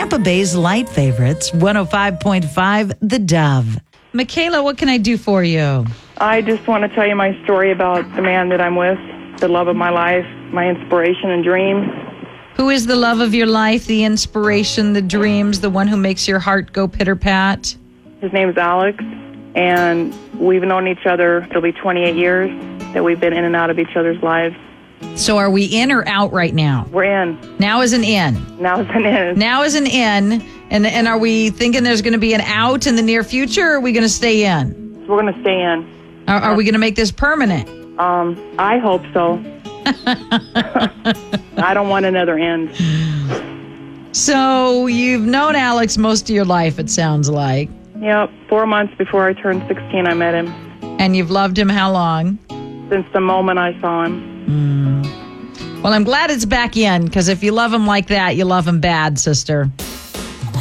Tampa Bay's light favorites, 105.5 The Dove. Michaela, what can I do for you? I just want to tell you my story about the man that I'm with, the love of my life, my inspiration and dream. Who is the love of your life, the inspiration, the dreams, the one who makes your heart go pitter-pat? His name is Alex, and we've known each other. It'll be 28 years that we've been in and out of each other's lives. So are we in or out right now? We're in. Now is an in. Now is an in. Now is an in. And are we thinking there's going to be an out in the near future, or are we going to stay in? We're going to stay in. Are we going to make this permanent? I hope so. I don't want another end. So you've known Alex most of your life, it sounds like. Yep. 4 months before I turned 16, I met him. And you've loved him how long? Since the moment I saw him. Well, I'm glad it's back in, because if you love him like that, you love him bad, sister.